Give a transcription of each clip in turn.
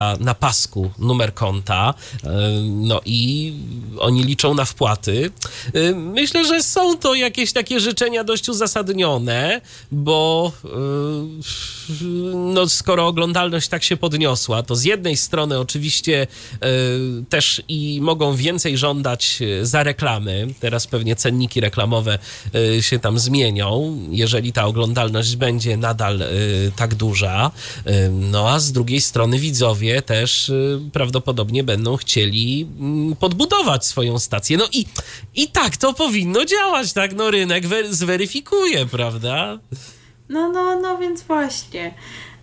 na pasku numer konta, no i oni liczą na wpłaty. Myślę, że są to jakieś takie życzenia dość uzasadnione, bo no, skoro oglądalność tak się podniosła, to z jednej strony oczywiście też i mogą więcej żądać za reklamy. Teraz pewnie cenniki reklamowe się tam zmienią, jeżeli ta oglądalność będzie nadal tak duża. No a z drugiej strony widzowie też prawdopodobnie będą chcieli podbudować swoją stację. No i tak to powinno działać, tak? No rynek zweryfikuje, prawda? No, więc właśnie.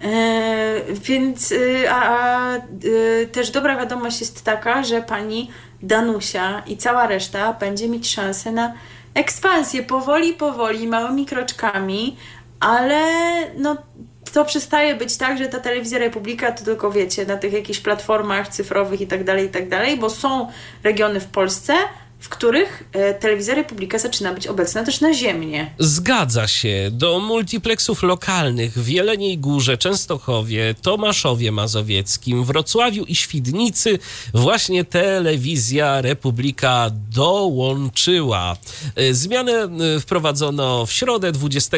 Też dobra wiadomość jest taka, że pani Danusia i cała reszta będzie mieć szansę na ekspansję. Powoli, małymi kroczkami, ale no to przestaje być tak, że ta Telewizja Republika to tylko, wiecie, na tych jakichś platformach cyfrowych i tak dalej, bo są regiony w Polsce, w których Telewizja Republika zaczyna być obecna też naziemnie. Zgadza się. Do multiplexów lokalnych w Jeleniej Górze, Częstochowie, Tomaszowie Mazowieckim, Wrocławiu i Świdnicy właśnie Telewizja Republika dołączyła. Zmianę wprowadzono w środę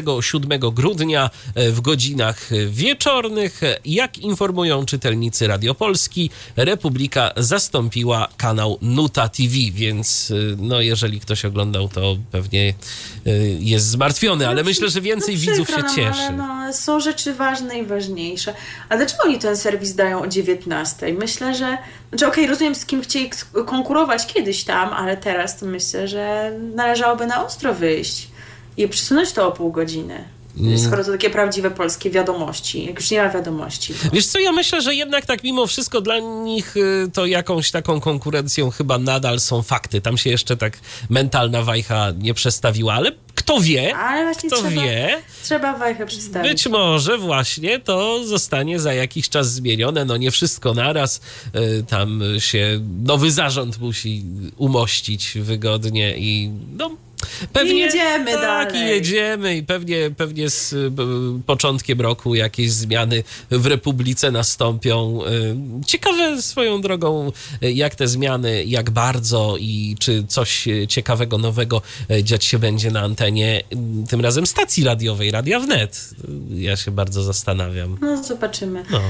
27 grudnia w godzinach wieczornych. Jak informują czytelnicy Radio Polski, Republika zastąpiła kanał Nuta TV, więc no jeżeli ktoś oglądał, to pewnie jest zmartwiony, ale myślę, że więcej widzów się cieszy. Ale są rzeczy ważne i ważniejsze. A dlaczego oni ten serwis dają o 19:00? Myślę, że... Okej, rozumiem, z kim chcieli konkurować kiedyś tam, ale teraz to myślę, że należałoby na ostro wyjść i przesunąć to o pół godziny. Skoro to takie prawdziwe polskie wiadomości, jak już nie ma wiadomości. To... Wiesz co, ja myślę, że jednak tak mimo wszystko dla nich to jakąś taką konkurencją chyba nadal są fakty. Tam się jeszcze tak mentalna wajcha nie przestawiła, ale kto wie, ale właśnie trzeba wajchę przestawić. Być może właśnie to zostanie za jakiś czas zmienione. No nie wszystko naraz. Tam się nowy zarząd musi umościć wygodnie i no... Pewnie, I jedziemy tak, dalej. I jedziemy i pewnie z początkiem roku jakieś zmiany w Republice nastąpią. Ciekawe swoją drogą, jak te zmiany, jak bardzo i czy coś ciekawego, nowego dziać się będzie na antenie, tym razem stacji radiowej, Radia Wnet. Ja się bardzo zastanawiam. No, zobaczymy. No.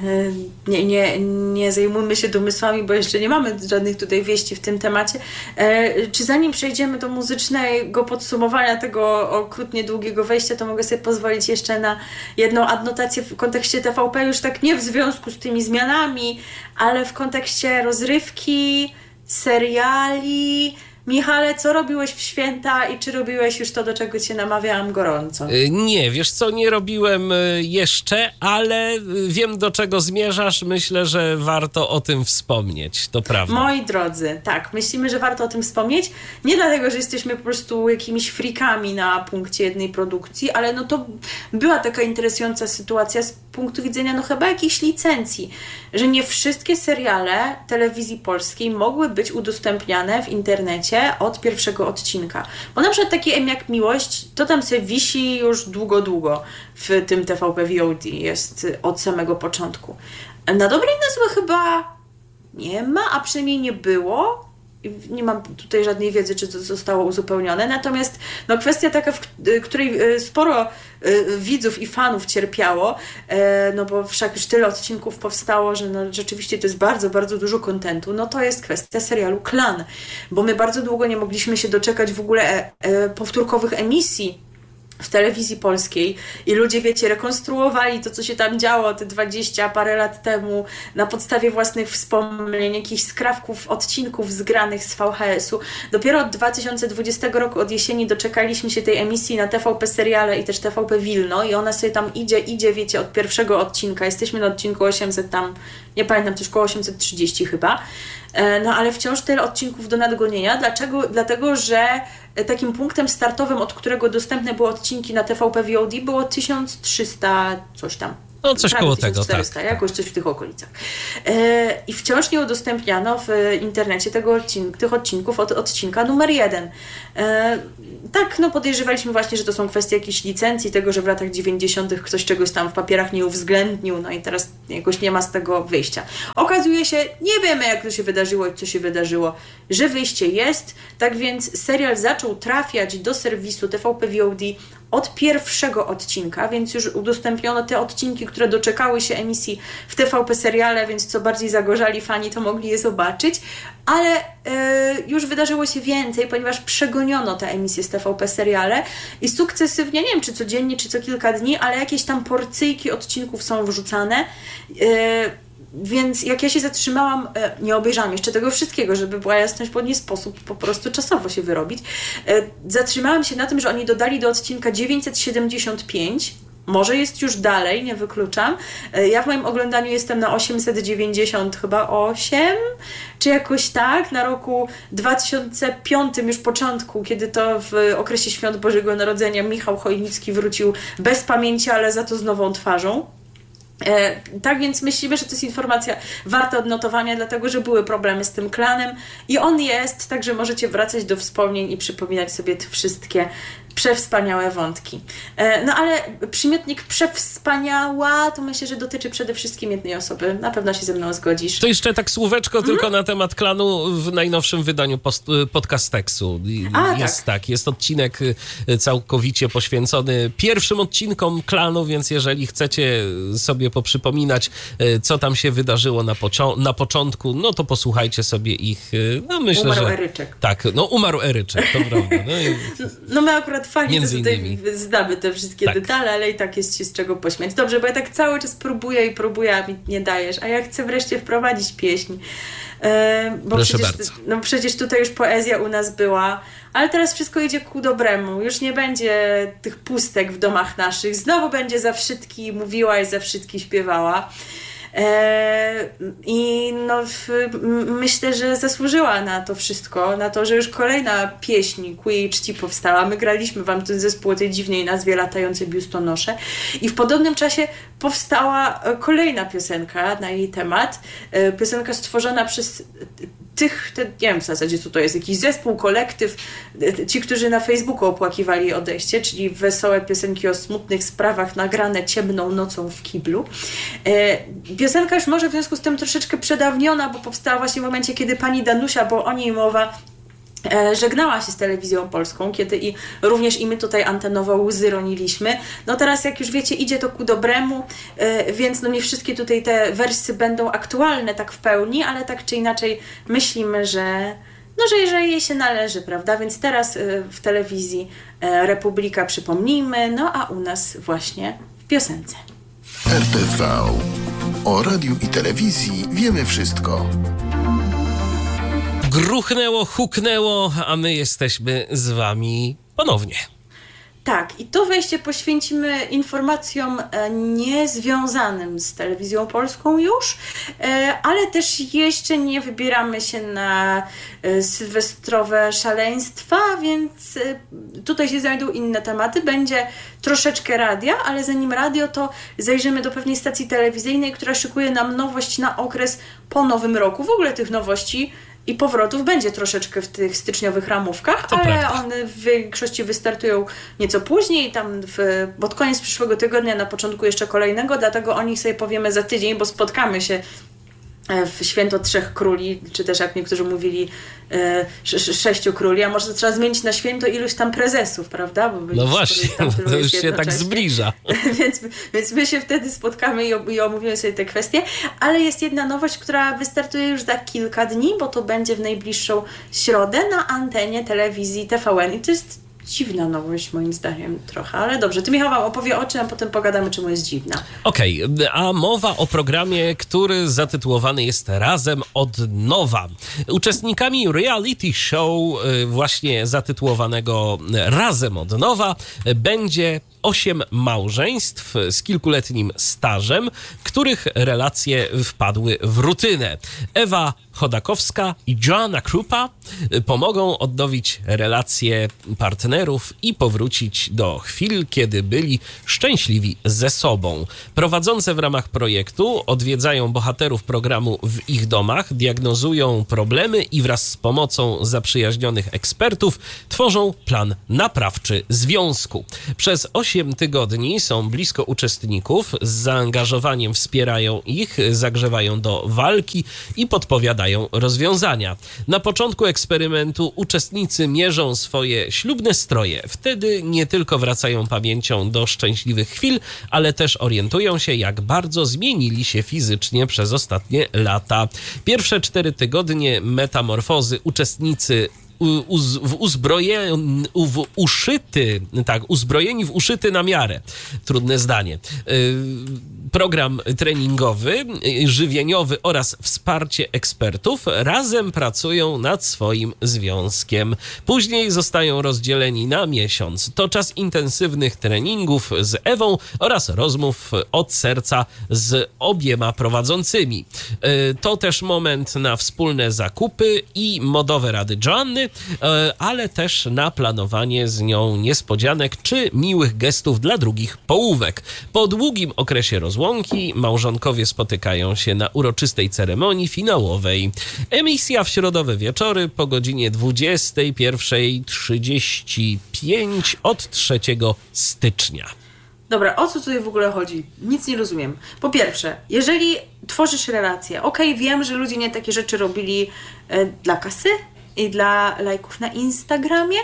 Nie zajmujmy się domysłami, bo jeszcze nie mamy żadnych tutaj wieści w tym temacie. Czy zanim przejdziemy do muzycznego podsumowania tego okrutnie długiego wejścia, to mogę sobie pozwolić jeszcze na jedną adnotację w kontekście TVP, już tak nie w związku z tymi zmianami, ale w kontekście rozrywki, seriali. Michale, co robiłeś w święta i czy robiłeś już to, do czego cię namawiałam gorąco? Nie, wiesz co, nie robiłem jeszcze, ale wiem, do czego zmierzasz. Myślę, że warto o tym wspomnieć, to prawda. Moi drodzy, tak, myślimy, że warto o tym wspomnieć. Nie dlatego, że jesteśmy po prostu jakimiś frikami na punkcie jednej produkcji, ale no to była taka interesująca sytuacja z punktu widzenia no chyba jakichś licencji, że nie wszystkie seriale telewizji polskiej mogły być udostępniane w internecie od pierwszego odcinka. Bo na przykład taki M jak Miłość, to tam sobie wisi już długo w tym TVP VOD, jest od samego początku. Na dobre i na złe chyba nie ma, a przynajmniej nie było. Nie mam tutaj żadnej wiedzy, czy to zostało uzupełnione. Natomiast no, kwestia taka, w której sporo widzów i fanów cierpiało, no bo wszak już tyle odcinków powstało, że no, rzeczywiście to jest bardzo, bardzo dużo kontentu, no to jest kwestia serialu Klan. Bo my bardzo długo nie mogliśmy się doczekać w ogóle powtórkowych emisji w telewizji polskiej i ludzie, wiecie, rekonstruowali to, co się tam działo te 20 parę lat temu na podstawie własnych wspomnień, jakichś skrawków, odcinków zgranych z VHS-u. Dopiero od 2020 roku, od jesieni doczekaliśmy się tej emisji na TVP Seriale i też TVP Wilno i ona sobie tam idzie, wiecie, od pierwszego odcinka. Jesteśmy na odcinku 800 tam, nie pamiętam, coś koło 830 chyba. No ale wciąż tyle odcinków do nadgonienia. Dlaczego? Dlatego, że takim punktem startowym, od którego dostępne były odcinki na TVP VOD było 1300 coś tam. No coś koło tego, tak. Jakoś coś w tych okolicach. I wciąż nie udostępniano w internecie tych odcinków od odcinka numer 1. Tak, no podejrzewaliśmy właśnie, że to są kwestie jakichś licencji, tego, że w latach 90. ktoś czegoś tam w papierach nie uwzględnił, no i teraz jakoś nie ma z tego wyjścia. Okazuje się, nie wiemy jak to się wydarzyło i co się wydarzyło, że wyjście jest, tak więc serial zaczął trafiać do serwisu TVP VOD od pierwszego odcinka, więc już udostępniono te odcinki, które doczekały się emisji w TVP Seriale, więc co bardziej zagorzali fani, to mogli je zobaczyć, ale już wydarzyło się więcej, ponieważ przegoniono te emisje z TVP Seriale i sukcesywnie, nie wiem czy codziennie, czy co kilka dni, ale jakieś tam porcyjki odcinków są wrzucane. Więc jak ja się zatrzymałam, nie obejrzałam jeszcze tego wszystkiego, żeby była jasność, bo nie sposób po prostu czasowo się wyrobić. Zatrzymałam się na tym, że oni dodali do odcinka 975, może jest już dalej, nie wykluczam. Ja w moim oglądaniu jestem na 890 chyba 8, czy jakoś tak, na roku 2005 już początku, kiedy to w okresie Świąt Bożego Narodzenia Michał Chojnicki wrócił bez pamięci, ale za to z nową twarzą. Tak więc myślimy, że to jest informacja warta odnotowania, dlatego że były problemy z tym klanem i on jest, także możecie wracać do wspomnień i przypominać sobie te wszystkie przewspaniałe wątki. No ale przymiotnik przewspaniała to myślę, że dotyczy przede wszystkim jednej osoby. Na pewno się ze mną zgodzisz. To jeszcze tak słóweczko tylko na temat klanu w najnowszym wydaniu Podcasteksu. Jest odcinek całkowicie poświęcony pierwszym odcinkom klanu, więc jeżeli chcecie sobie poprzypominać, co tam się wydarzyło na początku, no to posłuchajcie sobie ich. No myślę, umarł Eryczek. Tak, umarł Eryczek, to prawda. No my akurat fani to tutaj innymi znamy te wszystkie detale, ale i tak jest się z czego pośmiać. Dobrze, bo ja tak cały czas próbuję, a mi nie dajesz, a ja chcę wreszcie wprowadzić pieśń. Bo proszę bardzo. Przecież tutaj już poezja u nas była, ale teraz wszystko idzie ku dobremu. Już nie będzie tych pustek w domach naszych. Znowu będzie za wszystkich mówiła i za wszystkich śpiewała. I myślę, że zasłużyła na to wszystko, na to, że już kolejna pieśń ku jej czci powstała. My graliśmy wam ten zespół o tej dziwnej nazwie Latające biustonosze i w podobnym czasie powstała kolejna piosenka na jej temat. Piosenka stworzona przez nie wiem w zasadzie co to jest, jakiś zespół, kolektyw, ci, którzy na Facebooku opłakiwali odejście, czyli wesołe piosenki o smutnych sprawach nagrane ciemną nocą w kiblu. Piosenka już może w związku z tym troszeczkę przedawniona, bo powstała właśnie w momencie, kiedy pani Danusia, bo o niej mowa, żegnała się z telewizją polską, kiedy również i my tutaj antenowo łzy roniliśmy. No teraz, jak już wiecie, idzie to ku dobremu, więc nie wszystkie tutaj te wersy będą aktualne tak w pełni, ale tak czy inaczej myślimy, że jej się należy, prawda? Więc teraz w telewizji Republika przypomnijmy, a u nas właśnie w piosence. RTV. O radiu i telewizji wiemy wszystko. Gruchnęło, huknęło, a my jesteśmy z wami ponownie. Tak, i to wejście poświęcimy informacjom niezwiązanym z telewizją polską już, ale też jeszcze nie wybieramy się na sylwestrowe szaleństwa, więc tutaj się znajdą inne tematy. Będzie troszeczkę radia, ale zanim radio, to zajrzymy do pewnej stacji telewizyjnej, która szykuje nam nowość na okres po Nowym Roku. W ogóle tych nowości i powrotów będzie troszeczkę w tych styczniowych ramówkach, ale prawda. One w większości wystartują nieco później, tam pod koniec przyszłego tygodnia, na początku jeszcze kolejnego, dlatego o nich sobie powiemy za tydzień, bo spotkamy się w Święto Trzech Króli, czy też jak niektórzy mówili 6 króli, a może to trzeba zmienić na święto iluś tam prezesów, prawda? Bo no właśnie, to już się tak zbliża. więc my się wtedy spotkamy i omówimy sobie te kwestie, ale jest jedna nowość, która wystartuje już za kilka dni, bo to będzie w najbliższą środę na antenie telewizji TVN i to jest dziwna nowość moim zdaniem trochę, ale dobrze. Ty, Michał, wam opowie o czym, a potem pogadamy, czemu jest dziwna. Okej, a mowa o programie, który zatytułowany jest Razem od Nowa. Uczestnikami reality show właśnie zatytułowanego Razem od Nowa będzie 8 małżeństw z kilkuletnim stażem, których relacje wpadły w rutynę. Ewa Chodakowska i Joanna Krupa pomogą odnowić relacje partnerów i powrócić do chwil, kiedy byli szczęśliwi ze sobą. Prowadzące w ramach projektu odwiedzają bohaterów programu w ich domach, diagnozują problemy i wraz z pomocą zaprzyjaźnionych ekspertów tworzą plan naprawczy związku. Przez 8 8 tygodni są blisko uczestników, z zaangażowaniem wspierają ich, zagrzewają do walki i podpowiadają rozwiązania. Na początku eksperymentu uczestnicy mierzą swoje ślubne stroje. Wtedy nie tylko wracają pamięcią do szczęśliwych chwil, ale też orientują się, jak bardzo zmienili się fizycznie przez ostatnie lata. Pierwsze 4 tygodnie metamorfozy uczestnicy uzbrojeni w uszyty na miarę. Trudne zdanie. Program treningowy, żywieniowy oraz wsparcie ekspertów razem pracują nad swoim związkiem. Później zostają rozdzieleni na miesiąc. To czas intensywnych treningów z Ewą oraz rozmów od serca z obiema prowadzącymi. To też moment na wspólne zakupy i modowe rady Joanny, ale też na planowanie z nią niespodzianek czy miłych gestów dla drugich połówek. Po długim okresie rozłąki małżonkowie spotykają się na uroczystej ceremonii finałowej. Emisja w środowe wieczory po godzinie 21:35 od 3 stycznia. Dobra, o co tutaj w ogóle chodzi? Nic nie rozumiem. Po pierwsze, jeżeli tworzysz relacje, wiem, że ludzie nie takie rzeczy robili dla kasy i dla lajków na Instagramie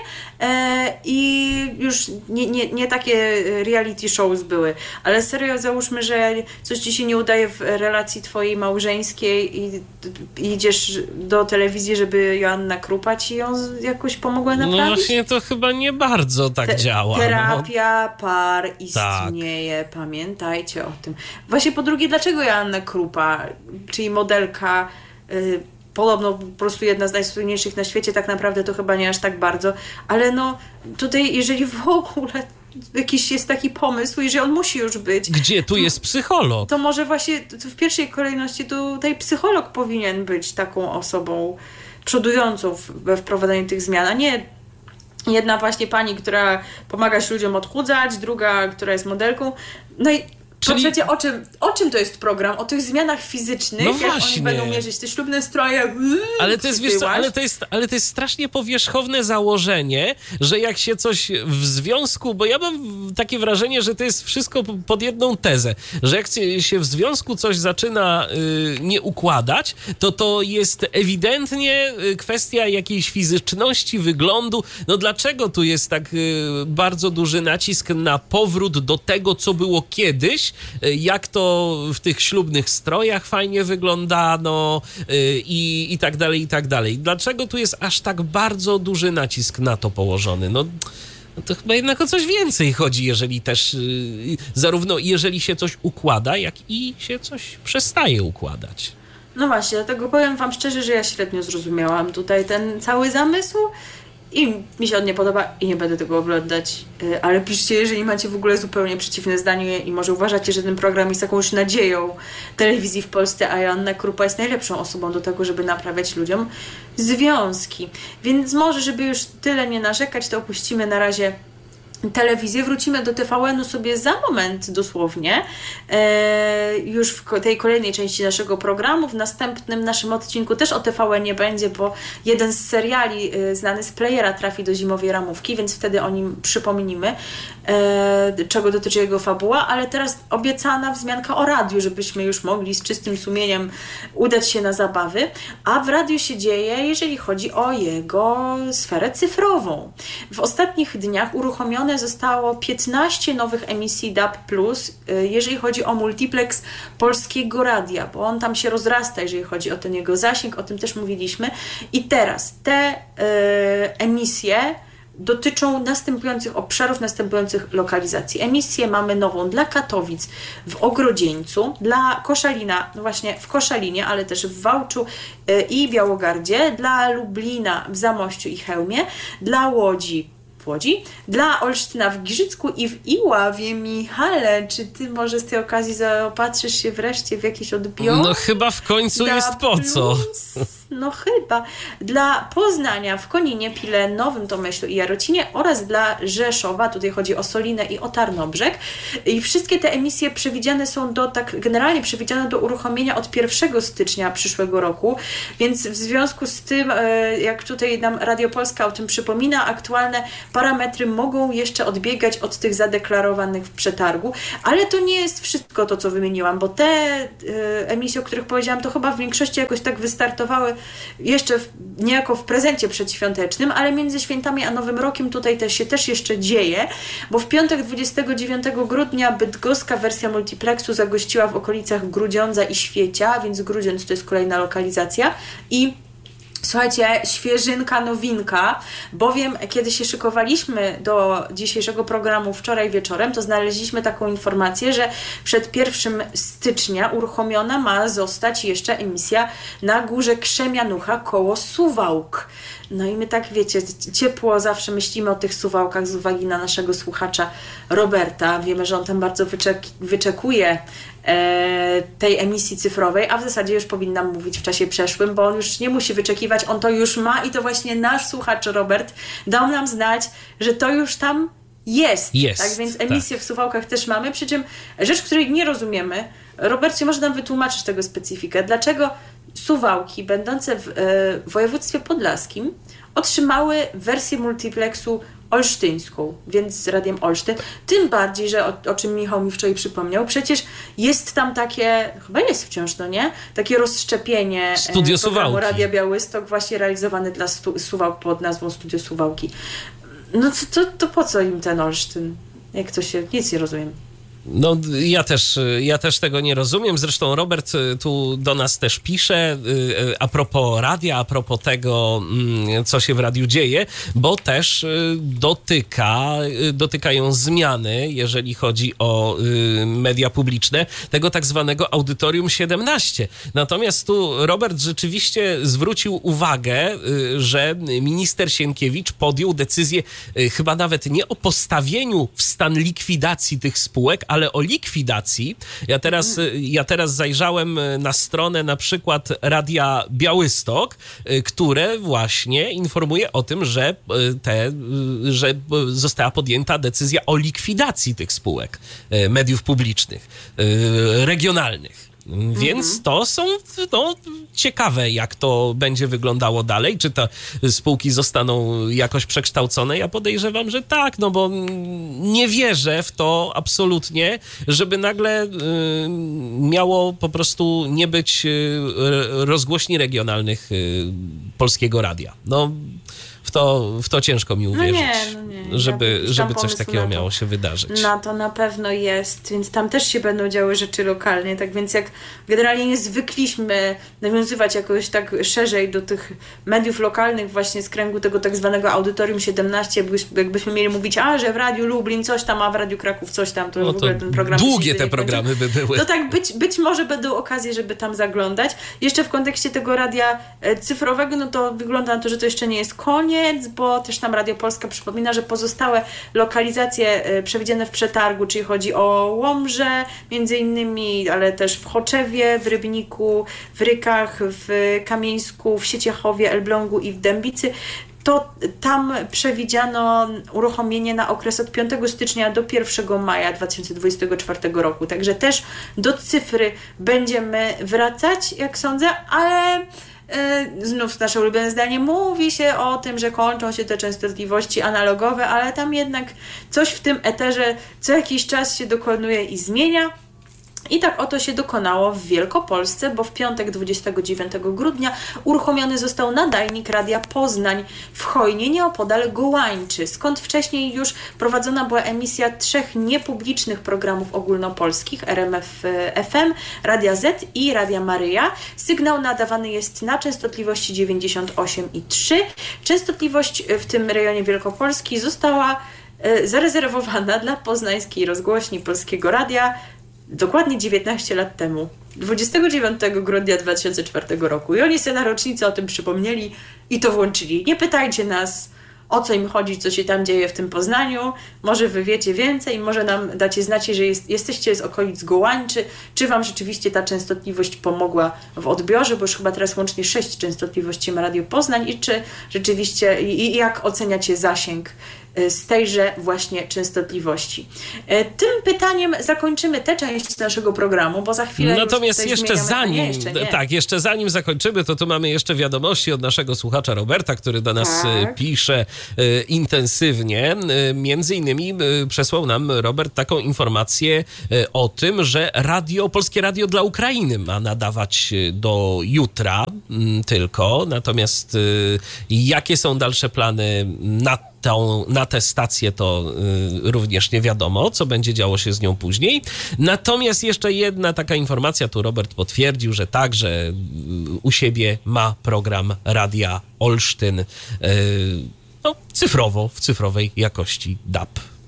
i już nie takie reality shows były, ale serio załóżmy, że coś ci się nie udaje w relacji twojej małżeńskiej i idziesz do telewizji, żeby Joanna Krupa ci ją jakoś pomogła naprawić? No właśnie to chyba nie bardzo tak działa. Terapia par istnieje, tak. Pamiętajcie o tym. Właśnie po drugie, dlaczego Joanna Krupa, czyli modelka, podobno po prostu jedna z najsłynniejszych na świecie, tak naprawdę to chyba nie aż tak bardzo, ale no tutaj jeżeli w ogóle jakiś jest taki pomysł i że on musi już być. Gdzie tu jest psycholog? To może właśnie w pierwszej kolejności tutaj psycholog powinien być taką osobą przodującą we wprowadzaniu tych zmian, a nie jedna właśnie pani, która pomaga się ludziom odchudzać, druga, która jest modelką. No i przecież o czym to jest program? O tych zmianach fizycznych, no jak właśnie. Oni będą mierzyć te ślubne stroje. Ale to jest, wiesz co, ale to jest strasznie powierzchowne założenie, że jak się coś w związku, bo ja mam takie wrażenie, że to jest wszystko pod jedną tezę, że jak się w związku coś zaczyna nie układać, to jest ewidentnie kwestia jakiejś fizyczności, wyglądu. No dlaczego tu jest tak bardzo duży nacisk na powrót do tego, co było kiedyś, jak to w tych ślubnych strojach fajnie wyglądano i tak dalej, i tak dalej. Dlaczego tu jest aż tak bardzo duży nacisk na to położony? No to chyba jednak o coś więcej chodzi, jeżeli też zarówno jeżeli się coś układa, jak i się coś przestaje układać. No właśnie, dlatego powiem wam szczerze, że ja średnio zrozumiałam tutaj ten cały zamysł i mi się on nie podoba i nie będę tego oglądać, ale piszcie, jeżeli macie w ogóle zupełnie przeciwne zdanie i może uważacie, że ten program jest jakąś nadzieją telewizji w Polsce, a Joanna Krupa jest najlepszą osobą do tego, żeby naprawiać ludziom związki. Więc może, żeby już tyle nie narzekać, to opuścimy na razie telewizję, wrócimy do TVN-u sobie za moment dosłownie, już w tej kolejnej części naszego programu. W następnym naszym odcinku też o TVN-ie będzie, bo jeden z seriali znany z Playera trafi do zimowej ramówki, więc wtedy o nim przypomnimy, czego dotyczy jego fabuła, ale teraz obiecana wzmianka o radiu, żebyśmy już mogli z czystym sumieniem udać się na zabawy, a w radiu się dzieje, jeżeli chodzi o jego sferę cyfrową. W ostatnich dniach uruchomione zostało 15 nowych emisji DAB+, jeżeli chodzi o multiplex Polskiego Radia, bo on tam się rozrasta, jeżeli chodzi o ten jego zasięg, o tym też mówiliśmy. I teraz te emisje dotyczą następujących obszarów, następujących lokalizacji. Emisję mamy nową dla Katowic w Ogrodzieńcu, dla Koszalina, no właśnie w Koszalinie, ale też w Wałczu i Białogardzie, dla Lublina w Zamościu i Chełmie, dla Łodzi w Łodzi, dla Olsztyna w Giżycku i w Iławie. Michale, czy ty może z tej okazji zaopatrzysz się wreszcie w jakieś odbiory? No chyba w końcu jest po co. No chyba. Dla Poznania w Koninie, Pile, Nowym Tomyślu i Jarocinie oraz dla Rzeszowa, tutaj chodzi o Solinę i o Tarnobrzeg. I wszystkie te emisje przewidziane są generalnie przewidziane do uruchomienia od 1 stycznia przyszłego roku, więc w związku z tym, jak tutaj nam Radio Polska o tym przypomina, aktualne parametry mogą jeszcze odbiegać od tych zadeklarowanych w przetargu, ale to nie jest wszystko to, co wymieniłam, bo te emisje, o których powiedziałam, to chyba w większości jakoś tak wystartowały jeszcze niejako w prezencie przedświątecznym, ale między świętami a Nowym Rokiem tutaj też jeszcze dzieje, bo w piątek 29 grudnia bydgoska wersja multiplexu zagościła w okolicach Grudziądza i Świecia, więc Grudziądz to jest kolejna lokalizacja i słuchajcie, świeżynka, nowinka, bowiem kiedy się szykowaliśmy do dzisiejszego programu wczoraj wieczorem, to znaleźliśmy taką informację, że przed 1 stycznia uruchomiona ma zostać jeszcze emisja na Górze Krzemianucha koło Suwałk. No i my tak, wiecie, ciepło zawsze myślimy o tych Suwałkach z uwagi na naszego słuchacza Roberta. Wiemy, że on tam bardzo wyczekuje tej emisji cyfrowej, a w zasadzie już powinnam mówić w czasie przeszłym, bo on już nie musi wyczekiwać, on to już ma i to właśnie nasz słuchacz Robert dał nam znać, że to już tam jest. Tak więc emisję w Suwałkach też mamy, przy czym rzecz, której nie rozumiemy, Robercie, może nam wytłumaczyć tego specyfikę, dlaczego Suwałki będące w województwie podlaskim otrzymały wersję multiplexu olsztyńską, więc z Radiem Olsztyn. Tym bardziej, że o czym Michał mi wczoraj przypomniał, przecież jest tam takie, chyba jest wciąż, no nie? Takie rozszczepienie Studio programu Suwałki. Radia Białystok właśnie realizowane dla Suwałk pod nazwą Studio Suwałki. No to po co im ten Olsztyn? Jak to się... Nic nie rozumiem. No, ja też tego nie rozumiem. Zresztą Robert tu do nas też pisze a propos radia, a propos tego, co się w radiu dzieje, bo też dotykają zmiany, jeżeli chodzi o media publiczne, tego tak zwanego Audytorium 17. Natomiast tu Robert rzeczywiście zwrócił uwagę, że minister Sienkiewicz podjął decyzję chyba nawet nie o postawieniu w stan likwidacji tych spółek, ale o likwidacji. Ja teraz zajrzałem na stronę na przykład Radia Białystok, które właśnie informuje o tym, że została podjęta decyzja o likwidacji tych spółek mediów publicznych, regionalnych. Więc to są ciekawe, jak to będzie wyglądało dalej. Czy te spółki zostaną jakoś przekształcone? Ja podejrzewam, że tak, no bo nie wierzę w to absolutnie, żeby nagle miało po prostu nie być rozgłośni regionalnych Polskiego Radia. No, w to ciężko mi uwierzyć, żeby coś takiego miało się wydarzyć. Na to na pewno jest, więc tam też się będą działy rzeczy lokalnie, tak więc jak generalnie nie zwykliśmy nawiązywać jakoś tak szerzej do tych mediów lokalnych właśnie z kręgu tego tak zwanego Audytorium 17, jakbyśmy mieli mówić, że w Radiu Lublin coś tam, a w Radiu Kraków coś tam, to w ogóle ten program... Długie te programy by były. To tak, być może będą okazje, żeby tam zaglądać. Jeszcze w kontekście tego radia cyfrowego, no to wygląda na to, że to jeszcze nie jest koniec, bo też nam Radio Polska przypomina, że pozostałe lokalizacje przewidziane w przetargu, czyli chodzi o Łomże między innymi, ale też w Choczewie, w Rybniku, w Rykach, w Kamieńsku, w Sieciechowie, Elblągu i w Dębicy, to tam przewidziano uruchomienie na okres od 5 stycznia do 1 maja 2024 roku. Także też do cyfry będziemy wracać, jak sądzę, ale znów nasze ulubione zdanie, mówi się o tym, że kończą się te częstotliwości analogowe, ale tam jednak coś w tym eterze co jakiś czas się dokonuje i zmienia. I tak oto się dokonało w Wielkopolsce, bo w piątek 29 grudnia uruchomiony został nadajnik Radia Poznań w Chojnie, nieopodal Gołańczy, skąd wcześniej już prowadzona była emisja 3 niepublicznych programów ogólnopolskich, RMF FM, Radia Z i Radia Maryja. Sygnał nadawany jest na częstotliwości 98,3. Częstotliwość w tym rejonie Wielkopolski została zarezerwowana dla poznańskiej rozgłośni Polskiego Radia dokładnie 19 lat temu, 29 grudnia 2004 roku. I oni sobie na rocznicę o tym przypomnieli i to włączyli. Nie pytajcie nas, o co im chodzi, co się tam dzieje w tym Poznaniu. Może wy wiecie więcej, może nam dacie znać, że jesteście z okolic Gołań, czy wam rzeczywiście ta częstotliwość pomogła w odbiorze, bo już chyba teraz łącznie 6 częstotliwości ma Radio Poznań i czy rzeczywiście, i jak oceniacie zasięg z tejże właśnie częstotliwości. Tym pytaniem zakończymy tę część naszego programu, bo za chwilę natomiast jeszcze zanim, nie. jeszcze zanim zakończymy, to tu mamy jeszcze wiadomości od naszego słuchacza Roberta, który do nas pisze intensywnie. Między innymi przesłał nam Robert taką informację o tym, że Polskie Radio dla Ukrainy ma nadawać do jutra tylko. Natomiast jakie są dalsze plany na tę stację, to również nie wiadomo, co będzie działo się z nią później. Natomiast jeszcze jedna taka informacja, tu Robert potwierdził, że także u siebie ma program Radia Olsztyn cyfrowo, w cyfrowej jakości DAB+.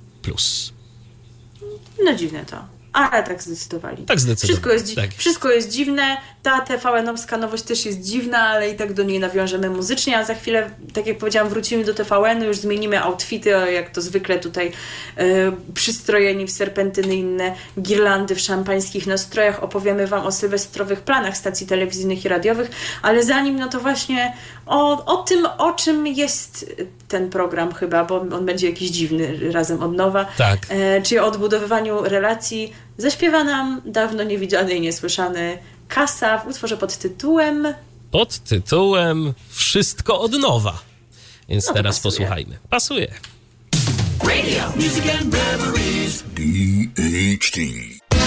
No dziwne to. Ale tak zdecydowali. Tak zdecydowali. Wszystko jest dziwne. Ta TVN-owska nowość też jest dziwna, ale i tak do niej nawiążemy muzycznie, a za chwilę, tak jak powiedziałam, wrócimy do TVN-u, już zmienimy outfity, jak to zwykle tutaj przystrojeni w serpentyny, inne girlandy w szampańskich nastrojach. Opowiemy wam o sylwestrowych planach stacji telewizyjnych i radiowych, ale zanim, no to właśnie o tym, o czym jest ten program chyba, bo on będzie jakiś dziwny razem od nowa. Tak. Czyli o odbudowywaniu relacji zaśpiewa nam dawno niewidziany i niesłyszany Kasa w utworze pod tytułem Wszystko od nowa. Więc teraz posłuchajmy. Pasuje. Radio Music and Memories DHT.